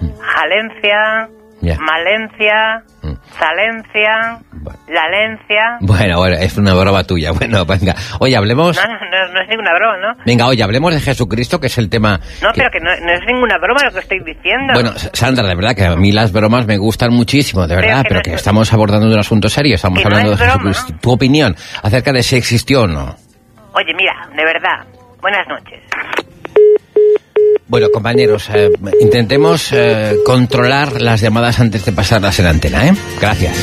Jalencia, Malencia, Salencia, Lalencia... Bueno, es una broma tuya. Bueno, venga. Oye, hablemos... No es ninguna broma, ¿no? Venga, oye, hablemos de Jesucristo, que es el tema... Pero que no es ninguna broma lo que estoy diciendo. Bueno, Sandra, de verdad que a mí las bromas me gustan muchísimo, de verdad, pero que estamos abordando un asunto serio, estamos hablando de Jesucristo. ¿No? Tu opinión acerca de si existió o no. Oye, mira, de verdad, buenas noches. Bueno, compañeros, intentemos controlar las llamadas antes de pasarlas en antena, ¿eh? Gracias.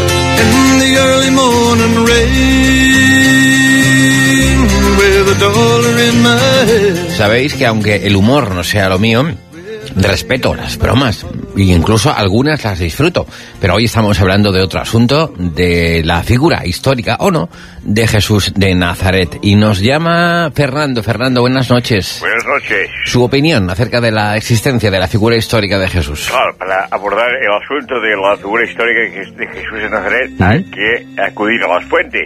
Sabéis que aunque el humor no sea lo mío, respeto las bromas e incluso algunas las disfruto, pero hoy estamos hablando de otro asunto, de la figura histórica o no de Jesús de Nazaret, y nos llama Fernando. Fernando, buenas noches. Buenas noches. Su opinión acerca de la existencia de la figura histórica de Jesús. Claro, para abordar el asunto de la figura histórica de Jesús de Nazaret hay que acudir a las fuentes.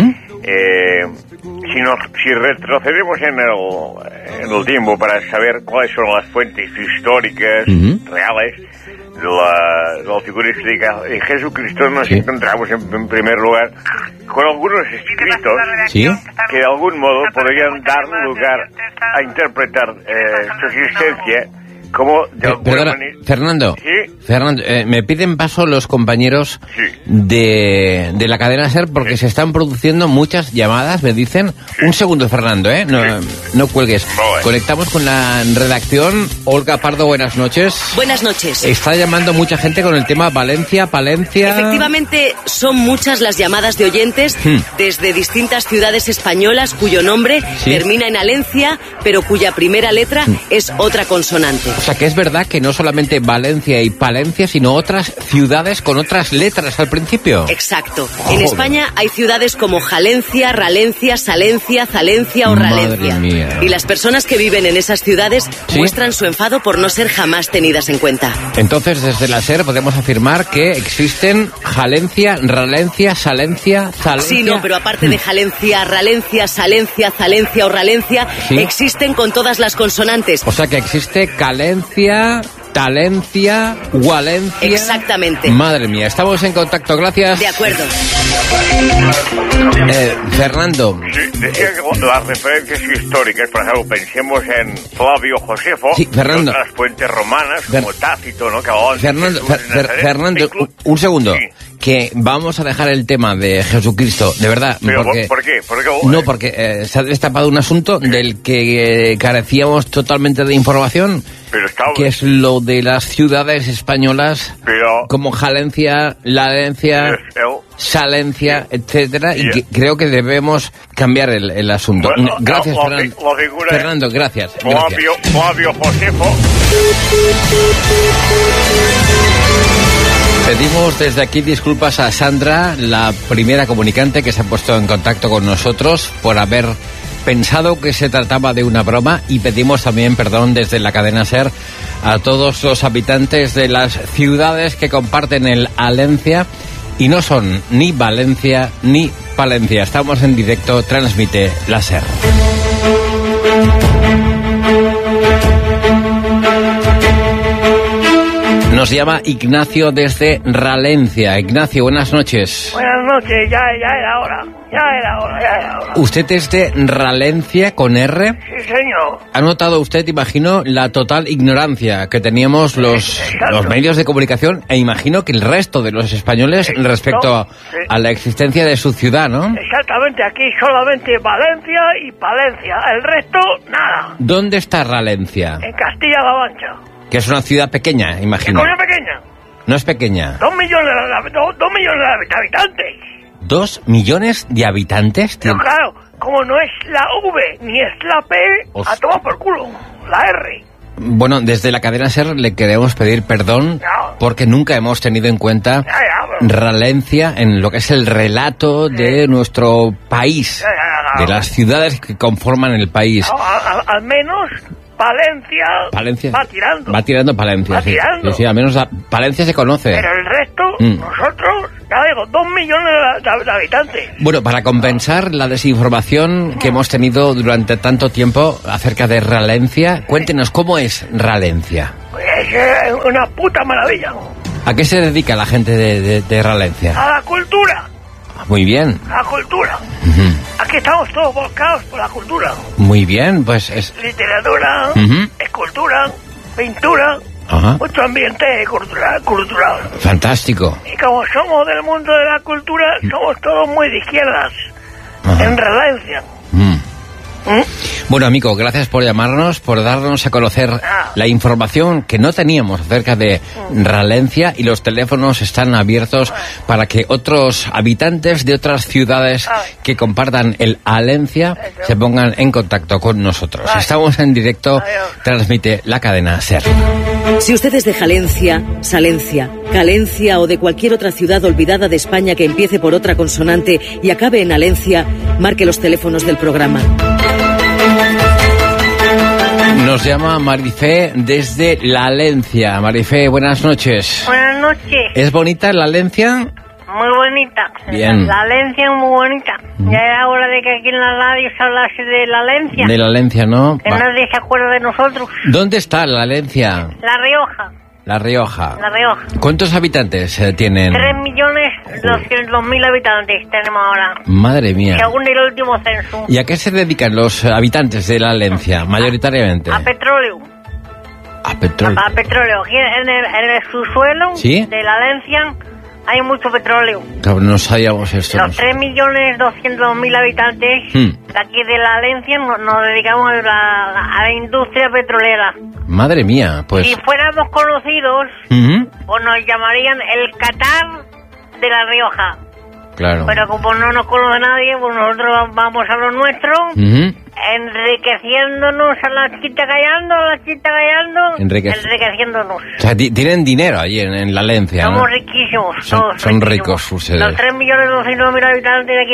Si retrocedemos en el tiempo para saber cuáles son las fuentes históricas reales de la figura histórica de Jesucristo, nos encontramos en primer lugar con algunos escritos que de algún modo podrían dar lugar a interpretar su existencia como de alguna manera... Fernando, me piden paso los compañeros de la cadena SER porque se están produciendo muchas llamadas, me dicen. Un segundo, Fernando, no cuelgues. Conectamos con la redacción. Olga Pardo, buenas noches. Buenas noches. Está llamando mucha gente con el tema Valencia, Palencia... Efectivamente, son muchas las llamadas de oyentes desde distintas ciudades españolas cuyo nombre termina en Alencia, pero cuya primera letra es otra consonante. O sea que es verdad que no solamente Valencia y Palencia, sino otras ciudades con otras letras al principio. Exacto. En España hay ciudades como Jalencia, Ralencia, Salencia, Zalencia o Ralencia. Madre mía. Y las personas que viven en esas ciudades muestran su enfado por no ser jamás tenidas en cuenta. Entonces, desde la SER podemos afirmar que existen Jalencia, Ralencia, Salencia, Zalencia... Sí, no, pero aparte de Jalencia, Ralencia, Salencia, Zalencia o Ralencia, existen con todas las consonantes. O sea que existe Calencia, Talencia, Gualencia... Exactamente. Madre mía, estamos en contacto, gracias. De acuerdo. Fernando. Sí, decía que las referencias históricas, por ejemplo, pensemos en Flavio Josefo, Fernando. Y otras fuentes romanas, como Tácito, ¿no? Que Fernando, un segundo. Que vamos a dejar el tema de Jesucristo, de verdad. Pero, porque, ¿por qué? Porque se ha destapado un asunto del que carecíamos totalmente de información, que es lo de las ciudades españolas como Jalencia, Lalencia, Salencia, etcétera, y creo que debemos cambiar el asunto. Bueno, gracias, Fernando, gracias. Flavio Josefo. Pedimos desde aquí disculpas a Sandra, la primera comunicante que se ha puesto en contacto con nosotros, por haber pensado que se trataba de una broma, y pedimos también perdón desde la cadena SER a todos los habitantes de las ciudades que comparten el Alencia y no son ni Valencia ni Palencia. Estamos en directo, transmite la SER. Nos llama Ignacio desde Ralencia. Ignacio, buenas noches. Buenas noches, ya era hora. ¿Usted es de Ralencia con R? Sí, señor. ¿Ha notado usted, imagino, la total ignorancia que teníamos los medios de comunicación, e imagino que el resto de los españoles respecto a la existencia de su ciudad, ¿no? Exactamente, aquí solamente Valencia y Palencia, el resto, nada. ¿Dónde está Ralencia? En Castilla-La Mancha. Que es una ciudad pequeña, imagino. ¿Qué coño pequeña? No es pequeña. 2 millones de habitantes. 2 millones de habitantes. Pero claro, como no es la V ni es la P, a tomar por culo, la R. Bueno, desde la cadena SER le queremos pedir perdón porque nunca hemos tenido en cuenta Ralencia en lo que es el relato de nuestro país, de las ciudades que conforman el país. Al menos Palencia va tirando Palencia, sí, al menos Palencia se conoce. Pero el resto, nosotros, ya digo, 2 millones de habitantes. Bueno, para compensar la desinformación que hemos tenido durante tanto tiempo acerca de Ralencia, cuéntenos, ¿cómo es Ralencia? Pues Es una puta maravilla. ¿A qué se dedica la gente de Ralencia? A la cultura. Muy bien. A la cultura. Aquí estamos todos volcados por la cultura. Muy bien, pues es... Literatura, escultura, pintura, mucho ambiente cultural. Fantástico. Y como somos del mundo de la cultura, somos todos muy de izquierdas. En Ralencia. Bueno, amigo, gracias por llamarnos, por darnos a conocer la información que no teníamos acerca de Ralencia, y los teléfonos están abiertos para que otros habitantes de otras ciudades que compartan el Alencia se pongan en contacto con nosotros. Estamos en directo, transmite la cadena SER. Si usted es de Jalencia, Salencia, Calencia o de cualquier otra ciudad olvidada de España que empiece por otra consonante y acabe en Alencia, marque los teléfonos del programa. Nos llama Marifé desde La Alencia. Marifé, buenas noches. Buenas noches. ¿Es bonita La Alencia? Muy bonita. Bien. La Alencia es muy bonita. Ya era hora de que aquí en la radio se hablase de La Alencia. De LaAlencia, ¿no? Que nadie se acuerda de nosotros. ¿Dónde está La Alencia? La Rioja. La Rioja. La Rioja. ¿Cuántos habitantes tienen? 3.200.000 habitantes tenemos ahora. Madre mía. Según el último censo. ¿Y a qué se dedican los habitantes de La Alencia, mayoritariamente? A petróleo. A petróleo. A petróleo. Aquí en el subsuelo de La Alencia hay mucho petróleo. Claro, no sabíamos esto. Los 3.200.000 habitantes de aquí de La Alencia nos dedicamos a la industria petrolera. Madre mía, pues... Si fuéramos conocidos, pues nos llamarían el Qatar de La Rioja. Claro. Pero como no nos conoce nadie, pues nosotros vamos a lo nuestro, enriqueciéndonos a la chita callando, enriqueciéndonos. O sea, tienen dinero allí en La Alencia, Somos ¿no? riquísimos. Son ricos ustedes. Los 3.200.000 habitantes de aquí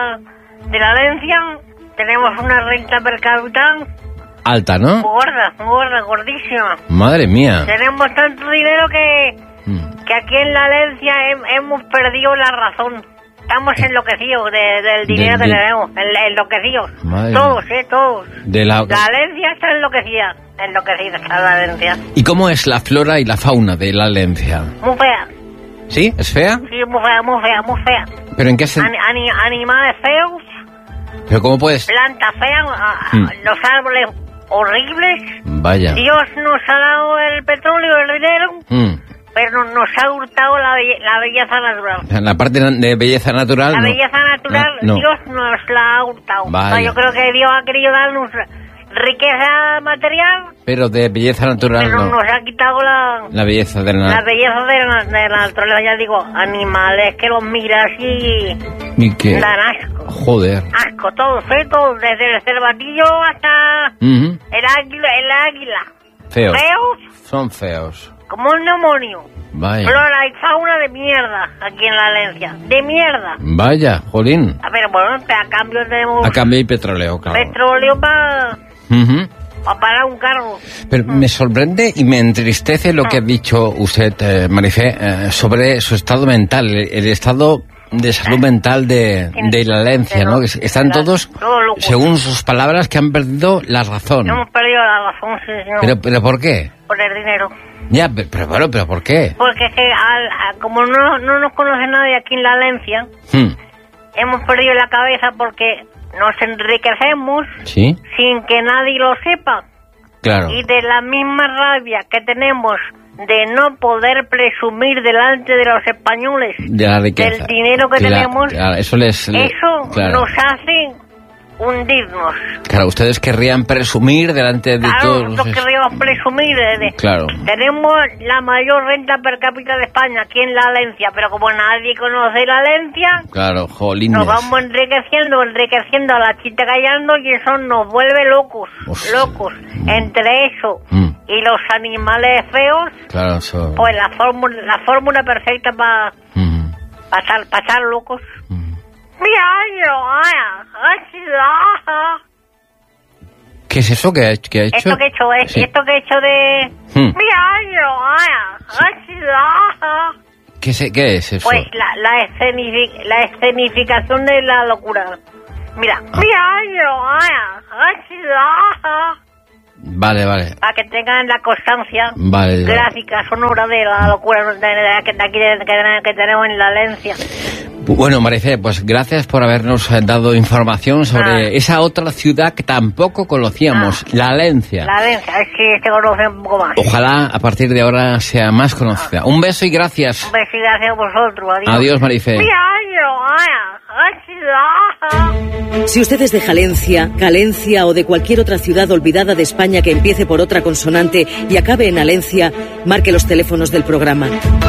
de la Alencia tenemos una renta per cápita alta, ¿no? Gorda, gordísima. Madre mía. Tenemos tanto dinero que aquí en la Alencia hemos perdido la razón. Estamos enloquecidos del dinero que tenemos, enloquecidos. Todos. La Alencia está enloquecida está la Alencia. ¿Y cómo es la flora y la fauna de La Alencia? Muy fea. ¿Sí? ¿Es fea? Sí, muy fea. ¿Pero en qué sentido? Animales feos. ¿Pero cómo puedes...? Plantas feas, los árboles horribles. Vaya. Dios nos ha dado el petróleo, el dinero, pero nos ha hurtado la belleza natural. La parte de belleza natural... La belleza natural, no. Dios nos la ha hurtado. Vaya. Yo creo que Dios ha querido darnos riqueza material, pero de belleza natural pero nos ha quitado la belleza de la belleza de la naturaleza. Ya digo, animales que los miras y dan asco. Joder. Asco, todos, desde el cervatillo hasta el águila. Feos. Feos. Son feos. Como un demonio. Vaya. Flora y fauna de mierda aquí en La Alencia. De mierda. Vaya, jolín. A ver, bueno, a cambio tenemos... A cambio hay petróleo, claro. Petróleo para parar un cargo. Pero me sorprende y me entristece lo que ha dicho usted, Marifé, sobre su estado mental, el estado de salud mental de La Alencia, ¿no? Están todos, según sus palabras, que han perdido la razón. Hemos perdido la razón, sí, señor. ¿Pero por qué? Por el dinero. Ya, pero ¿por qué? Porque es que como no nos conoce nadie aquí en La Alencia, hemos perdido la cabeza porque nos enriquecemos sin que nadie lo sepa. Claro. Y de la misma rabia que tenemos de no poder presumir delante de los españoles de la riqueza, del dinero que tenemos, eso nos hace hundirnos. Claro, ustedes querrían presumir delante de todos. Nosotros querríamos presumir. Claro. Tenemos la mayor renta per cápita de España aquí en La Alencia, pero como nadie conoce La Alencia, claro, jolines, nos vamos enriqueciendo a la chita callando y eso nos vuelve locos. Locos. Entre eso y los animales feos, claro, pues la fórmula perfecta para pasar locos. ¿Qué es eso que ha hecho? Esto que he hecho de... ¿Qué es eso? Pues la escenificación de la locura. Mira. Vale. Para que tengan la constancia gráfica, sonora de la locura que tenemos en la Alencia. Bueno, Maricé, pues gracias por habernos dado información sobre esa otra ciudad que tampoco conocíamos, la Alencia. La Alencia, es que se conoce un poco más. Ojalá a partir de ahora sea más conocida. Un beso y gracias. Un beso y gracias a vosotros. Adiós, Maricé. Si usted es de Jalencia, Calencia o de cualquier otra ciudad olvidada de España que empiece por otra consonante y acabe en Alencia, marque los teléfonos del programa.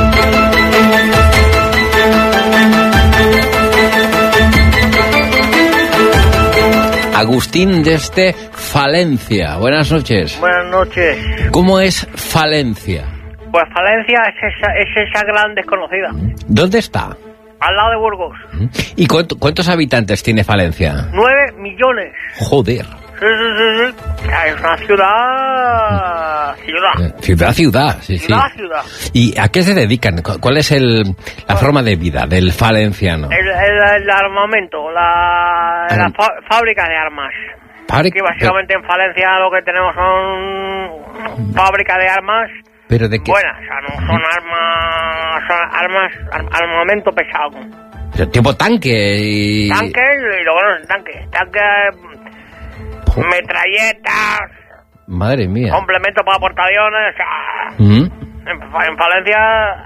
Agustín desde Falencia. Buenas noches. Buenas noches. ¿Cómo es Falencia? Pues Falencia es esa gran desconocida. ¿Dónde está? Al lado de Burgos. ¿Y cuántos habitantes tiene Falencia? 9 millones. Joder. Sí. Es una ciudad. Ciudad, sí. Ciudad. ¿Y a qué se dedican? ¿Cuál es la forma de vida del valenciano? El armamento, las fábricas de armas. Que básicamente en Falencia lo que tenemos son fábricas de armas. ¿Pero de qué? Buenas, o sea, no son armas, armamento pesado. Pero tipo tanque y... Tanques, y luego no es tanques, metralletas. Madre mía. Complemento para portaaviones, o sea... En Valencia...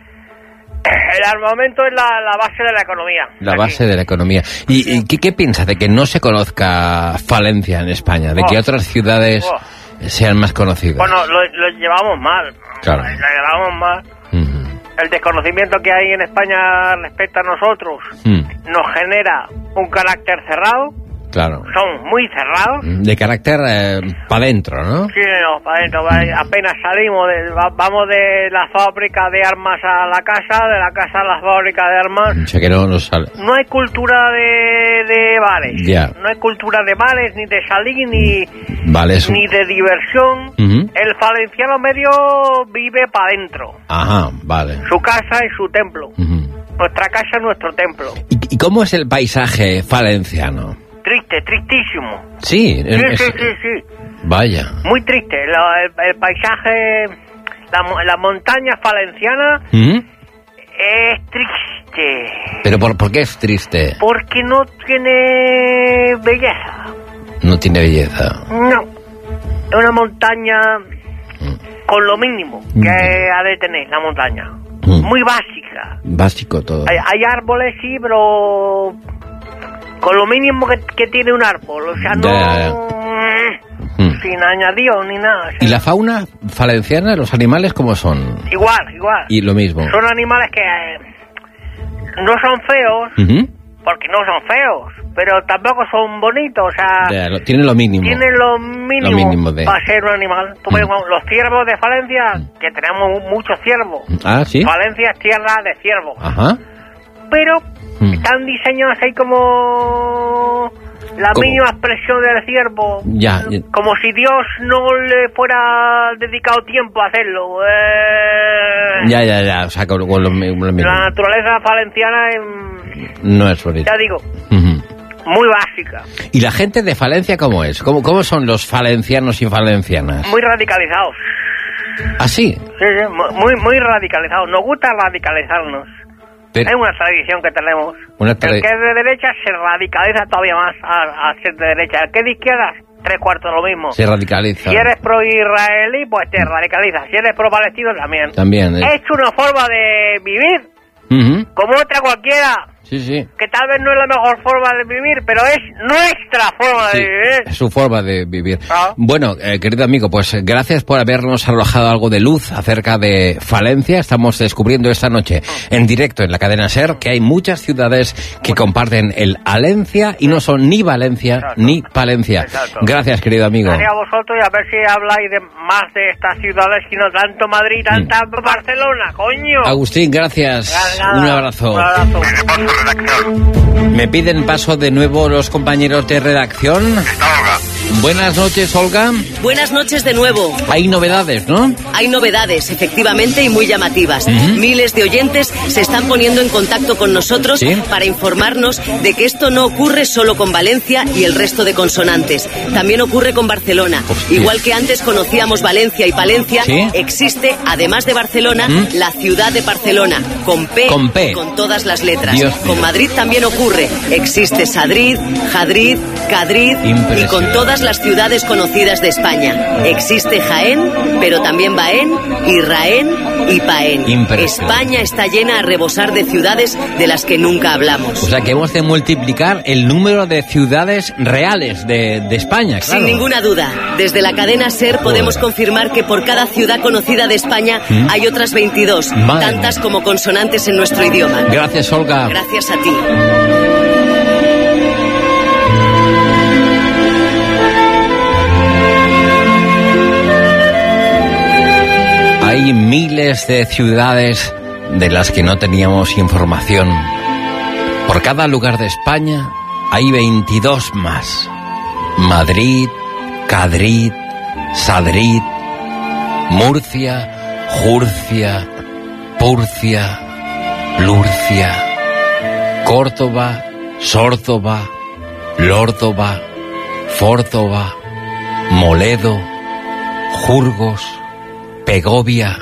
El armamento es la base de la economía. La base de la economía. ¿Y qué piensa de que no se conozca Falencia en España? ¿De que otras ciudades sean más conocidas? Bueno, lo llevamos mal. Claro. Lo llevamos mal. El desconocimiento que hay en España respecto a nosotros nos genera un carácter cerrado. Claro. Son muy cerrados. De carácter para adentro, ¿no? Sí, para adentro. Apenas salimos, vamos de la fábrica de armas a la casa, de la casa a la fábrica de armas. O sea que no sale. No hay cultura de bares. Ya. No hay cultura de bares, ni de salir, ni de diversión. El valenciano medio vive para adentro. Ajá, vale. Su casa y su templo. Nuestra casa es nuestro templo. ¿Y cómo es el paisaje valenciano? Triste, tristísimo. Sí. Sí. Vaya. Muy triste. El paisaje, la montaña valenciana es triste. ¿Pero por qué es triste? Porque no tiene belleza. No tiene belleza. No. Es una montaña con lo mínimo que ha de tener la montaña. Muy básica. Básico todo. Hay árboles, sí, pero... con lo mínimo que tiene un árbol, o sea, no sin añadido ni nada. O sea, ¿y la fauna valenciana, los animales cómo son? Igual. Y lo mismo. Son animales que no son feos, porque no son feos, pero tampoco son bonitos, o sea... tienen lo mínimo. Tienen lo mínimo para ser un animal. Tú ves, los ciervos de Valencia, que tenemos muchos ciervos. Ah, ¿sí? Valencia es tierra de ciervos. Ajá. Pero... están diseñados ahí como la mínima expresión del ciervo. Ya. Como si Dios no le fuera dedicado tiempo a hacerlo. Ya. O sea, con lo mismo. La naturaleza valenciana no es bonita. Ya digo, muy básica. ¿Y la gente de Valencia cómo es? ¿Cómo son los valencianos y valencianas? Muy radicalizados. ¿Ah, sí? Sí, muy radicalizados. Nos gusta radicalizarnos. Es una tradición que tenemos. El que es de derecha se radicaliza todavía más a ser de derecha. El que es de izquierda, 3/4 lo mismo. Se radicaliza. Si eres pro-israelí, pues te radicalizas. Si eres pro-palestino, también. También. Es una forma de vivir, como otra cualquiera. Sí. Que tal vez no es la mejor forma de vivir, pero es nuestra forma de vivir. Es su forma de vivir. Bueno, querido amigo, pues gracias por habernos arrojado algo de luz acerca de Valencia. Estamos descubriendo esta noche en directo en la cadena SER que hay muchas ciudades que comparten el Alencia y no son ni Valencia ni Palencia. Exacto. Gracias, querido amigo. Gracias a vosotros y a ver si habláis de más de estas ciudades y no tanto Madrid, tanta Barcelona, coño. Agustín, gracias. Un abrazo. Un abrazo. Me piden paso de nuevo los compañeros de redacción. Buenas noches, Olga. Buenas noches de nuevo. Hay novedades, ¿no? Hay novedades, efectivamente, y muy llamativas. Miles de oyentes se están poniendo en contacto con nosotros para informarnos de que esto no ocurre solo con Valencia y el resto de consonantes. También ocurre con Barcelona. Hostia. Igual que antes conocíamos Valencia y Palencia, existe, además de Barcelona, la ciudad de Barcelona, con P, con todas las letras. Con Madrid también ocurre. Existe Sadrid, Jadrid, Cadrid y con todas las ciudades conocidas de España. Existe Jaén, pero también Baén, Irraén y Paén. España está llena a rebosar de ciudades de las que nunca hablamos. O sea que hemos de multiplicar el número de ciudades reales de España, claro. Sin ninguna duda. Desde la cadena SER podemos confirmar que por cada ciudad conocida de España hay otras 22, tantas como consonantes en nuestro idioma. Gracias, Olga. Gracias a ti. Hay miles de ciudades de las que no teníamos información. Por cada lugar de España hay 22 más. Madrid, Cadrid, Sadrid, Murcia, Jurcia, Purcia, Lurcia, Córdoba, Sórdoba, Lórdoba, Fórdoba, Moledo, Jurgos, Pegovia.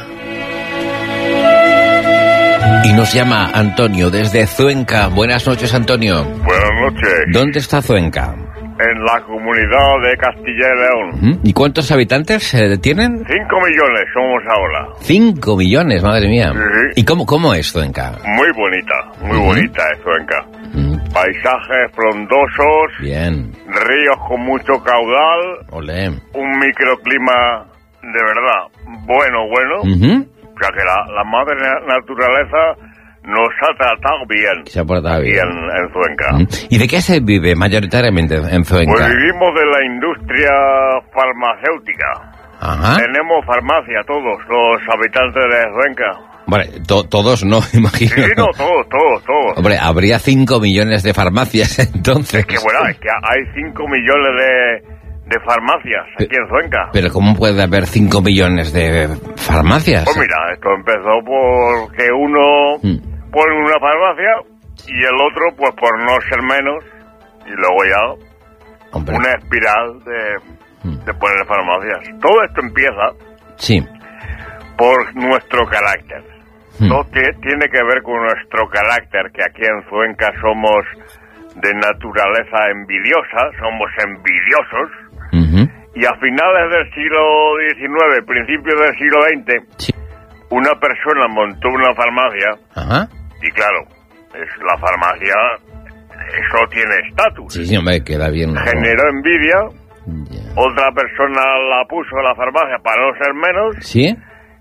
Y nos llama Antonio desde Cuenca. Buenas noches, Antonio. Buenas noches. ¿Dónde está Cuenca? En la comunidad de Castilla y León. ¿Y cuántos habitantes tienen? 5 millones somos ahora. 5 millones, madre mía. Sí. ¿Y cómo es Cuenca? Muy bonita es Cuenca. Paisajes frondosos. Bien. Ríos con mucho caudal. Olé. Un microclima de verdad bueno. O sea que la madre naturaleza nos ha tratado bien. Se ha portado bien. En Cuenca. ¿Y de qué se vive mayoritariamente en Cuenca? Pues vivimos de la industria farmacéutica. Ajá. Tenemos farmacia todos los habitantes de Cuenca. Vale, todos no, imagino. Sí, no, todos. Hombre, habría 5 millones de farmacias entonces. Es que hay 5 millones de farmacias aquí en Cuenca. Pero ¿cómo puede haber 5 millones de farmacias? Pues mira, esto empezó porque uno pone una farmacia y el otro pues por no ser menos y luego ya una espiral de poner farmacias. Todo esto empieza por nuestro carácter. Todo tiene que ver con nuestro carácter, que aquí en Cuenca somos de naturaleza envidiosa, somos envidiosos. Y a finales del siglo XIX, principios del siglo XX, una persona montó una farmacia. Y claro, la farmacia, eso tiene estatus. Sí, hombre, queda bien. Generó envidia. Otra persona la puso a la farmacia para no ser menos. ¿Sí?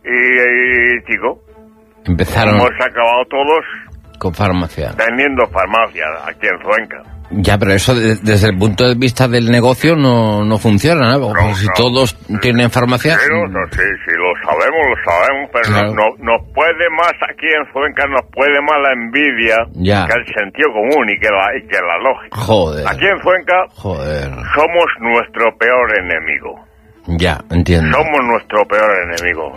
Y chico, empezaron. Hemos acabado todos con farmacia. Teniendo farmacia aquí en Cuenca. Ya, pero eso desde el punto de vista del negocio no funciona, ¿no? Porque si todos tienen farmacia... Sí, lo sabemos, pero claro. nos puede más aquí en Cuenca, nos puede más la envidia que el sentido común y que la lógica. Joder. Aquí en Cuenca somos nuestro peor enemigo. Ya, entiendo. Somos nuestro peor enemigo.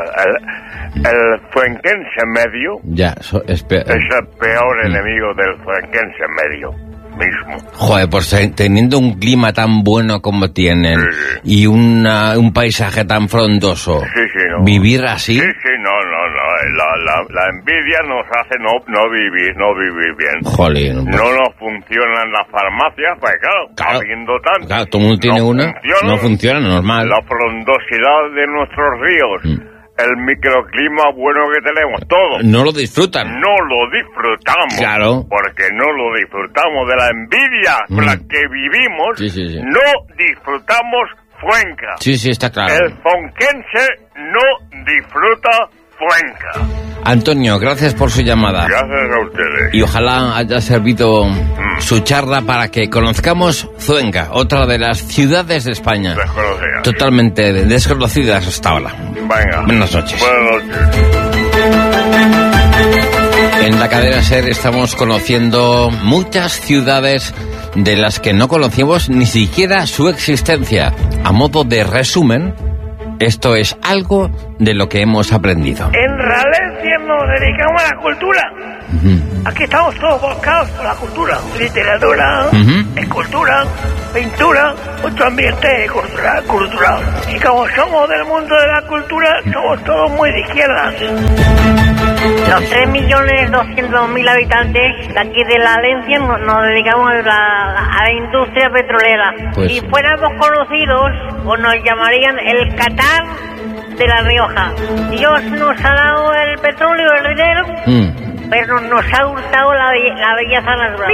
El cuenquense medio es el peor enemigo del cuenquense medio. Mismo. Joder, pues teniendo un clima tan bueno como tienen y un paisaje tan frondoso, vivir así... La envidia nos hace no vivir bien. Jolín. No nos funcionan las farmacias, pues claro, habiendo tanto. Claro, todo el mundo tiene una, no funciona, normal. La frondosidad de nuestros ríos... El microclima bueno que tenemos, todos. No lo disfrutan. No lo disfrutamos. Claro. Porque no lo disfrutamos de la envidia con la que vivimos. No disfrutamos Cuenca. Sí, está claro. El conquense no disfruta Cuenca. Antonio, gracias por su llamada. Gracias a ustedes. Y ojalá haya servido su charla para que conozcamos Cuenca, otra de las ciudades de España. Desconocidas. Totalmente desconocidas hasta ahora. Venga. Buenas noches. Buenas noches. En la cadena SER estamos conociendo muchas ciudades de las que no conocíamos ni siquiera su existencia. A modo de resumen, esto es algo de lo que hemos aprendido. En Ralencia nos dedicamos a la cultura. Aquí estamos todos volcados por la cultura. Literatura, escultura, pintura, mucho ambiente cultural. Y como somos del mundo de la cultura, somos todos muy de izquierdas. Los 3.200.000 habitantes de aquí de la Valencia nos dedicamos a la industria petrolera. Pues, si fuéramos conocidos, pues nos llamarían el Qatar de La Rioja. Dios nos ha dado el petróleo, el dinero, pero nos ha hurtado la belleza natural.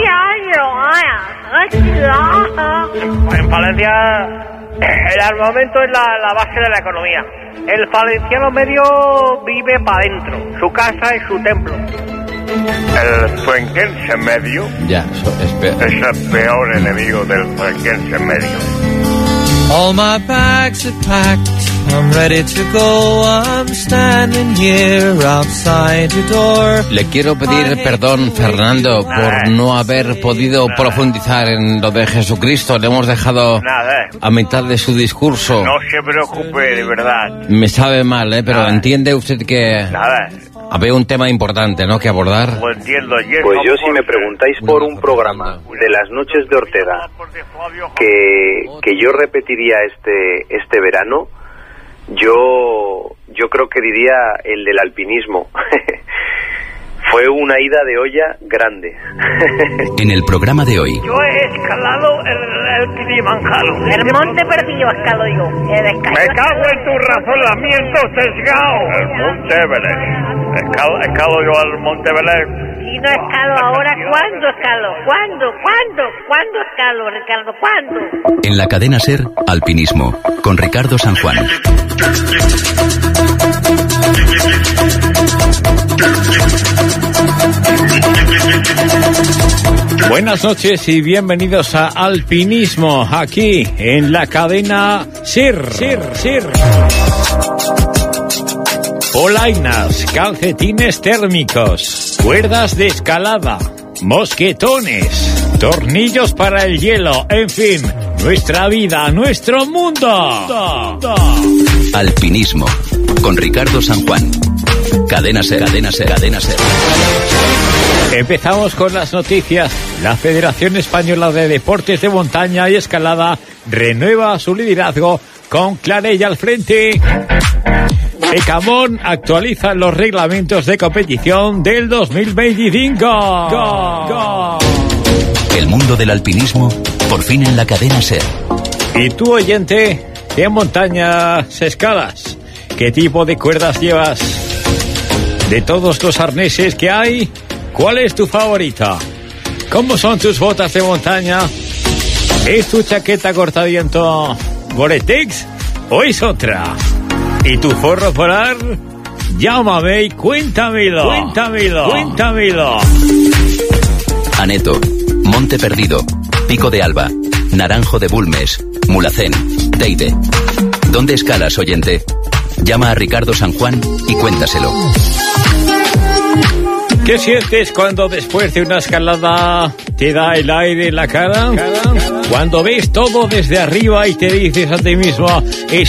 En Valencia el armamento es la base de la economía. El valenciano medio vive para adentro. Su casa es su templo. El fuenquense medio es el peor enemigo del fuenquense medio. All my bags are packed, I'm ready to go, I'm standing here outside your door. Le quiero pedir perdón, Fernando, por no haber podido profundizar en lo de Jesucristo. Le hemos dejado a mitad de su discurso. No se preocupe, de verdad. Me sabe mal, pero entiende usted que había un tema importante, ¿no?, que abordar. Lo entiendo. Pues yo, si me preguntáis por un programa de las noches de Ortega que yo repetiría este verano, yo creo que diría el del alpinismo. Fue una ida de olla grande. En el programa de hoy. Yo he escalado el Kilimanjaro. El monte perdido escalo yo. Me cago en tu razonamiento sesgado. El Monte Everest. Escalo yo al Monte Everest. Si no escalo ahora, ¿cuándo escalo? ¿Cuándo escalo, Ricardo? ¿Cuándo? En la cadena SER, alpinismo, con Ricardo San Juan. Buenas noches y bienvenidos a Alpinismo, aquí en la cadena SER. Polainas, calcetines térmicos, cuerdas de escalada, mosquetones, tornillos para el hielo, en fin, nuestra vida, nuestro mundo. Alpinismo, con Ricardo San Juan. Cadena SER. Empezamos con las noticias. La Federación Española de Deportes de Montaña y Escalada renueva su liderazgo con Clarella al frente. Ecamón actualiza los reglamentos de competición del 2025. El mundo del alpinismo, por fin en la cadena SER. ¿Y tú, oyente, qué montañas escalas? ¿Qué tipo de cuerdas llevas? De todos los arneses que hay, ¿cuál es tu favorita? ¿Cómo son tus botas de montaña? ¿Es tu chaqueta cortaviento Gore-Tex o es otra? ¿Y tu forro polar? Llámame y cuéntamelo. Aneto, Monte Perdido, Pico de Alba, Naranjo de Bulmes, Mulhacén, Teide. ¿Dónde escalas, oyente? Llama a Ricardo San Juan y cuéntaselo. ¿Qué sientes cuando después de una escalada te da el aire en la cara? Cuando ves todo desde arriba y te dices a ti mismo,